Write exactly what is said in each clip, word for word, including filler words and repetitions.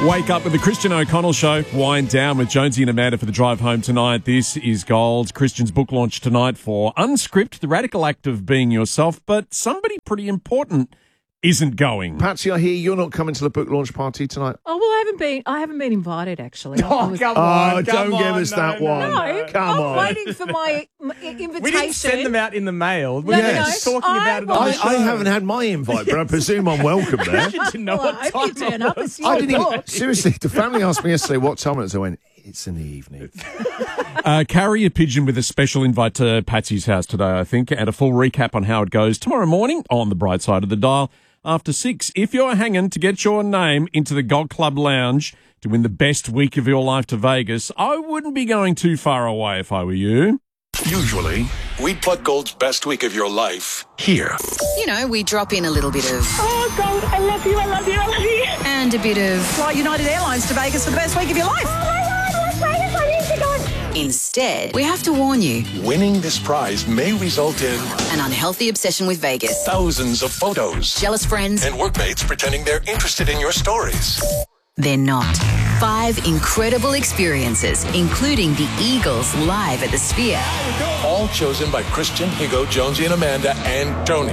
Wake up with the Christian O'Connell Show. Wind down with Jonesy and Amanda for the drive home tonight. This is Gold. Christian's book launch tonight for Unscript, the radical act of being yourself, but somebody pretty important isn't going. Patsy, I hear you're not coming to the book launch party tonight. Oh, well, I haven't been I haven't been invited, actually. Oh, was, come Oh, on. don't come give on, us no, that no, one. No, Come I'm on. waiting for my my invitation. We didn't send them out in the mail. We No, were no, just no. talking I about it on I, the show. I haven't had my invite, but I presume I'm welcome there. didn't know Well, I what hope you time turn it up. was. It's your I didn't book. even, seriously, the family asked me yesterday what time it was. I went, it's in the evening. Uh, carry a pigeon with a special invite to Patsy's house today, I think, and a full recap on how it goes tomorrow morning on the bright side of the dial after six. If you're hanging to get your name into the Gold Club Lounge to win the best week of your life to Vegas, I wouldn't be going too far away if I were you. Usually, we'd plug Gold's best week of your life here. You know, we drop in a little bit of... Oh, Gold, I love you, I love you, I love you. And a bit of... Fly United Airlines to Vegas for the best week of your life. Oh, my God, Las Vegas, I need to go. Instead, we have to warn you, Winning this prize may result in an unhealthy obsession with Vegas, thousands of photos jealous friends, and workmates pretending they're interested in your stories. they're not. Five incredible experiences, including the Eagles live at the Sphere. All chosen by Christian, Higo, Jonesy, and Amanda, and Tony.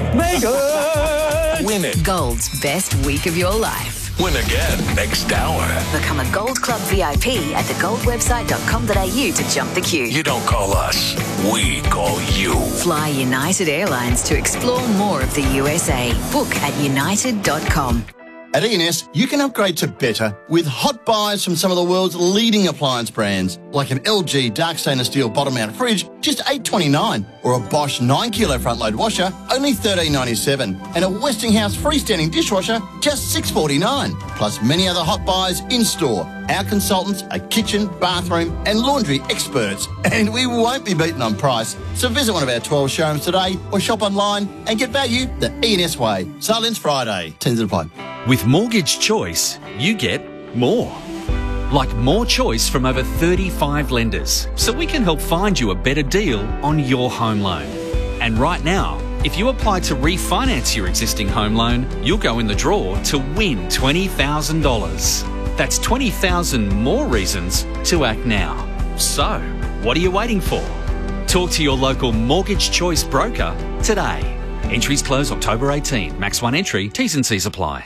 Win it. Gold's best week of your life. Win again next hour. Become a Gold Club V I P at the gold website dot com dot a u to jump the queue. You don't call us, we call you. Fly United Airlines to explore more of the U S A. Book at united dot com. At E and S, you can upgrade to better with hot buys from some of the world's leading appliance brands, like an L G dark stainless steel bottom-mount fridge, just eight twenty-nine, or a Bosch nine kilo front-load washer, only thirteen ninety-seven, and a Westinghouse freestanding dishwasher, just six forty-nine. Plus many other hot buys in-store. Our consultants are kitchen, bathroom and laundry experts, and we won't be beaten on price. So visit one of our twelve showrooms today or shop online and get value the E and S way. Silence Friday. Tens apply. With Mortgage Choice, you get more. Like more choice from over thirty-five lenders, so we can help find you a better deal on your home loan. And right now, if you apply to refinance your existing home loan, you'll go in the draw to win twenty thousand dollars. That's twenty thousand more reasons to act now. So, what are you waiting for? Talk to your local Mortgage Choice broker today. Entries close October eighteenth. Max one entry. T's and C's apply.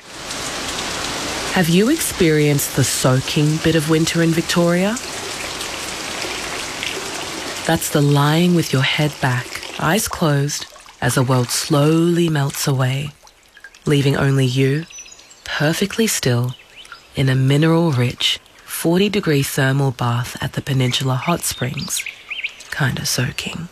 Have you experienced the soaking bit of winter in Victoria? That's the lying with your head back, eyes closed, as the world slowly melts away, leaving only you, perfectly still, in a mineral-rich forty degree thermal bath at the Peninsula Hot Springs, kinda soaking.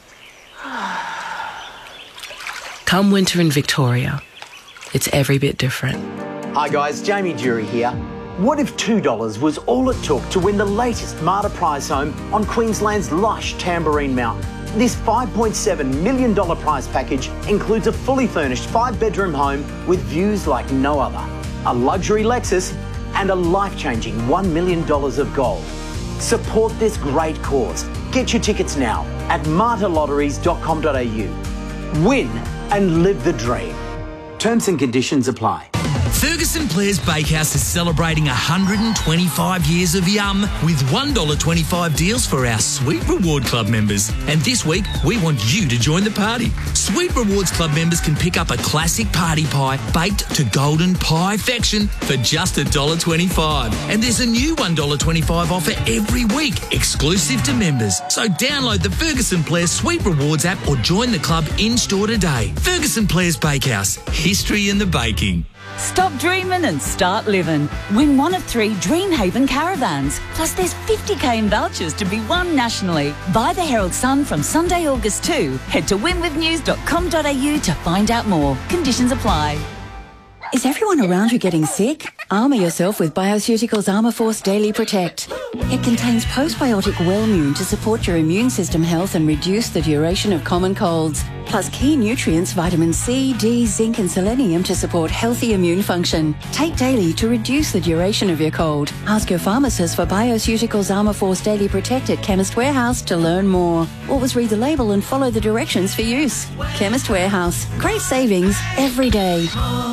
Come winter in Victoria, it's every bit different. Hi guys, Jamie Jury here. What if two dollars was all it took to win the latest Marta prize home on Queensland's lush Tamborine Mountain? This five point seven million dollars prize package includes a fully furnished five-bedroom home with views like no other, a luxury Lexus and a life-changing one million dollars of gold. Support this great cause. Get your tickets now at marta lotteries dot com dot a u. Win and live the dream. Terms and conditions apply. Ferguson Players Bakehouse is celebrating one hundred twenty-five years of yum with one dollar twenty-five deals for our Sweet Reward Club members. And this week, we want you to join the party. Sweet Rewards Club members can pick up a classic party pie baked to golden pie-fection for just one dollar twenty-five. And there's a new one dollar twenty-five offer every week, exclusive to members. So download the Ferguson Players Sweet Rewards app or join the club in-store today. Ferguson Players Bakehouse, history in the baking. Stop dreaming and start living. Win one of three Dreamhaven caravans. Plus there's fifty k in vouchers to be won nationally. Buy the Herald Sun from Sunday, August second. Head to win with news dot com dot a u to find out more. Conditions apply. Is everyone around you getting sick? Armour yourself with Bioceuticals Armour Force Daily Protect. It contains postbiotic Wellmune to support your immune system health and reduce the duration of common colds. Plus key nutrients, vitamin C, D, zinc and selenium to support healthy immune function. Take daily to reduce the duration of your cold. Ask your pharmacist for Bioceuticals Armour Force Daily Protect at Chemist Warehouse to learn more. Always read the label and follow the directions for use. Chemist Warehouse. Great savings every day. At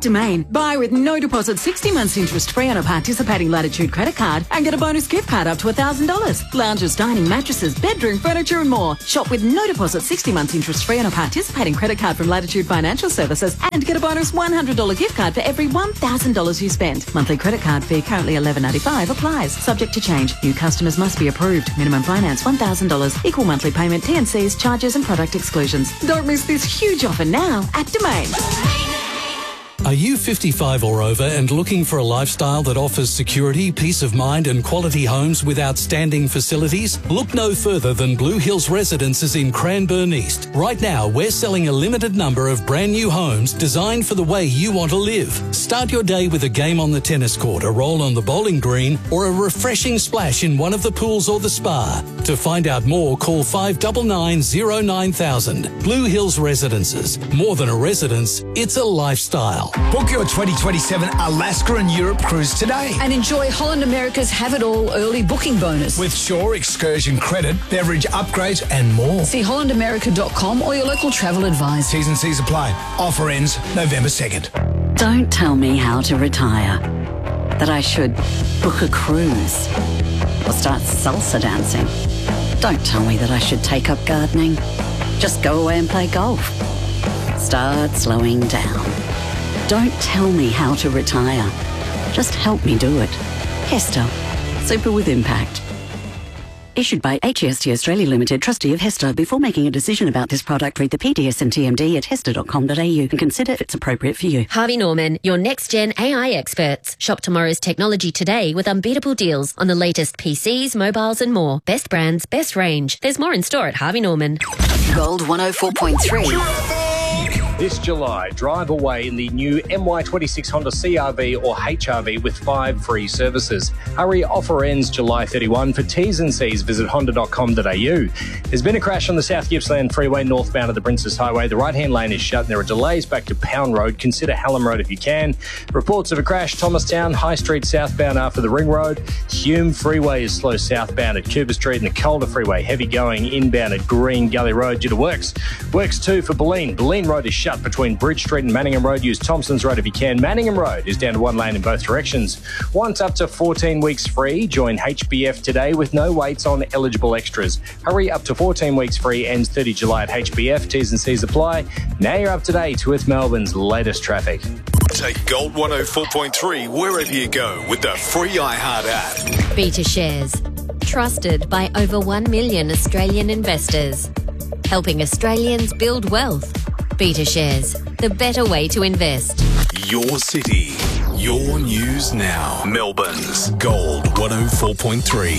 Domain. Buy with no deposit, sixty months interest free on a participating Latitude credit card and get a bonus gift card up to one thousand dollars. Lounges, dining, mattresses, bedroom, furniture and more. Shop with no deposit, sixty months interest free on a participating credit card from Latitude Financial Services and get a bonus one hundred dollars gift card for every one thousand dollars you spend. Monthly credit card fee currently eleven ninety-five applies. Subject to change. New customers must be approved. Minimum finance one thousand dollars. Equal monthly payment, T and Cs, charges and product exclusions. Don't miss this huge offer now at Domain. Are you fifty-five or over and looking for a lifestyle that offers security, peace of mind and quality homes with outstanding facilities? Look no further than Blue Hills Residences in Cranbourne East. Right now, we're selling a limited number of brand new homes designed for the way you want to live. Start your day with a game on the tennis court, a roll on the bowling green or a refreshing splash in one of the pools or the spa. To find out more, call five nine nine, zero nine thousand. Blue Hills Residences. More than a residence, it's a lifestyle. Book your twenty twenty-seven Alaska and Europe cruise today. And enjoy Holland America's Have It All early booking bonus. With Shore excursion credit, beverage upgrades and more. See holland america dot com or your local travel advisor. T's and C's apply. Offer ends November second. Don't tell me how to retire. That I should book a cruise or start salsa dancing. Don't tell me that I should take up gardening. Just go away and play golf. Start slowing down. Don't tell me how to retire. Just help me do it. Hester. Super with impact. Issued by H E S T Australia Limited, trustee of Hester. Before making a decision about this product, read the P D S and T M D at hester dot com dot a u and consider if it's appropriate for you. Harvey Norman, your next-gen A I experts. Shop tomorrow's technology today with unbeatable deals on the latest P Cs, mobiles and more. Best brands, best range. There's more in store at Harvey Norman. Gold one oh four point three. This July, drive away in the new M Y twenty-six Honda C R V or H R V with five free services. Hurry, offer ends July thirty-first. For T's and C's, visit honda dot com dot a u. There's been a crash on the South Gippsland Freeway northbound of the Princess Highway. The right-hand lane is shut and there are delays back to Pound Road. Consider Hallam Road if you can. Reports of a crash, Thomastown, High Street southbound after the Ring Road. Hume Freeway is slow southbound at Cooper Street and the Calder Freeway heavy going inbound at Green Gully Road due to works. Works too for Bulleen. Bulleen Road is shut between Bridge Street and Manningham Road. Use Thompson's Road if you can. Manningham Road is down to one lane in both directions. Want up to fourteen weeks free? Join H B F today with no waits on eligible extras. Hurry, up to fourteen weeks free, ends thirtieth of July at H B F. T's and C's apply. Now you're up to date with Melbourne's latest traffic. Take Gold one oh four point three wherever you go with the free iHeart app. Beta Shares. Trusted by over one million Australian investors. Helping Australians build wealth. Beta Shares, the better way to invest. Your city, your news now. Melbourne's Gold one oh four point three.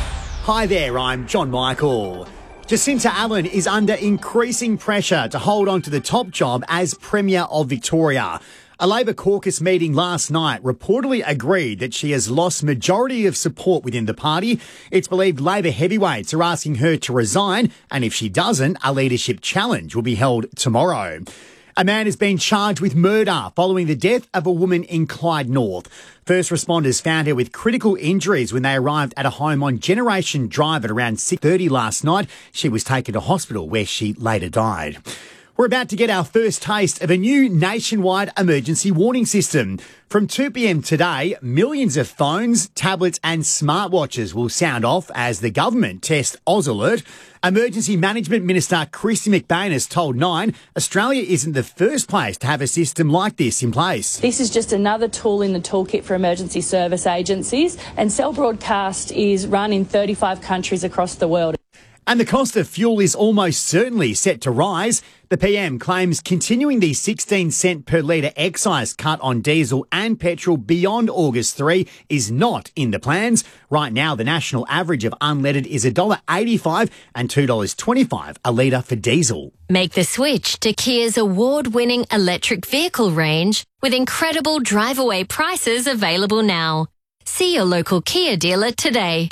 Hi there, I'm John Michael. Jacinta Allen is under increasing pressure to hold on to the top job as Premier of Victoria. A Labor caucus meeting last night reportedly agreed that she has lost majority of support within the party. It's believed Labor heavyweights are asking her to resign, and if she doesn't, a leadership challenge will be held tomorrow. A man has been charged with murder following the death of a woman in Clyde North. First responders found her with critical injuries when they arrived at a home on Generation Drive at around six thirty last night. She was taken to hospital where she later died. We're about to get our first taste of a new nationwide emergency warning system. From two p.m. today, millions of phones, tablets and smartwatches will sound off as the government tests Oz Alert. Emergency Management Minister Kristy McBain has told Nine Australia isn't the first place to have a system like this in place. This is just another tool in the toolkit for emergency service agencies, and Cell Broadcast is run in thirty-five countries across the world. And the cost of fuel is almost certainly set to rise. The P M claims continuing the sixteen cent per litre excise cut on diesel and petrol beyond August third is not in the plans. Right now, the national average of unleaded is one dollar eighty-five and two dollars twenty-five a litre for diesel. Make the switch to Kia's award-winning electric vehicle range with incredible drive-away prices available now. See your local Kia dealer today.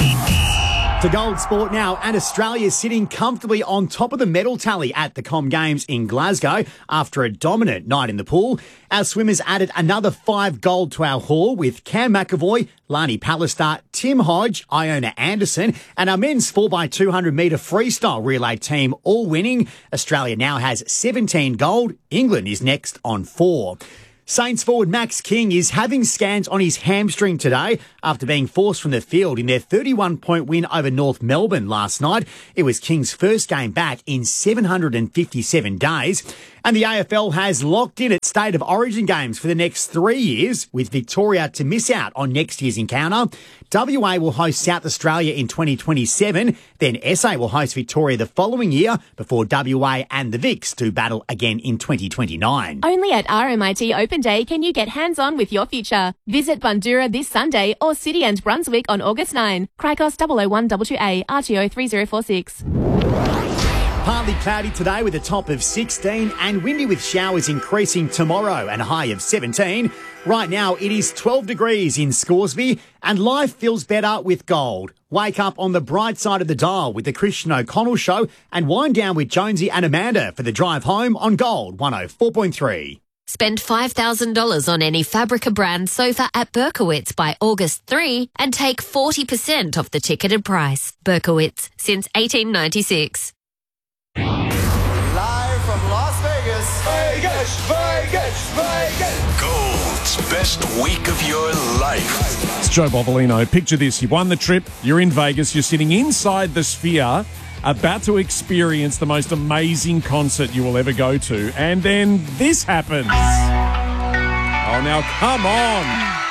To Gold Sport now, and Australia sitting comfortably on top of the medal tally at the Com Games in Glasgow after a dominant night in the pool. Our swimmers added another five gold to our haul with Cam McAvoy, Lani Pallister, Tim Hodge, Iona Anderson, and our men's four by two hundred metre freestyle relay team all winning. Australia now has seventeen gold. England is next on four. Saints forward Max King is having scans on his hamstring today after being forced from the field in their thirty-one point win over North Melbourne last night. It was King's first game back in seven hundred fifty-seven days. And the A F L has locked in its State of Origin games for the next three years, with Victoria to miss out on next year's encounter. W A will host South Australia in twenty twenty-seven, then S A will host Victoria the following year before W A and the Vics to battle again in twenty twenty-nine. Only at R M I T Open Day can you get hands-on with your future. Visit Bundoora this Sunday or City and Brunswick on August ninth. Cricos double oh one two two A, R T O three oh four six. Partly cloudy today with a top of sixteen and windy with showers increasing tomorrow and a high of seventeen. Right now it is twelve degrees in Scoresby and life feels better with gold. Wake up on the bright side of the dial with the Christian O'Connell Show and wind down with Jonesy and Amanda for the drive home on Gold one oh four point three. Spend five thousand dollars on any Fabrica brand sofa at Berkowitz by August third and take forty percent off the ticketed price. Berkowitz, since eighteen ninety-six. Live from Las Vegas. Vegas, Vegas, Vegas. Gold's best week of your life. It's Joe Bovolino. Picture this. You won the trip. You're in Vegas. You're sitting inside the Sphere, about to experience the most amazing concert you will ever go to. And then this happens. Oh, now come on.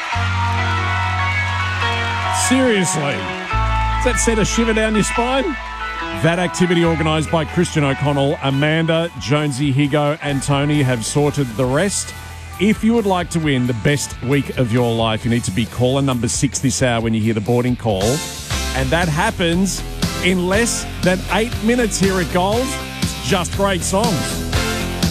Seriously. Does that send a shiver down your spine? That activity organised by Christian O'Connell, Amanda, Jonesy, Higo and Tony have sorted the rest. If you would like to win the best week of your life, you need to be caller number six this hour when you hear the boarding call. And that happens in less than eight minutes here at Gold. It's just great songs.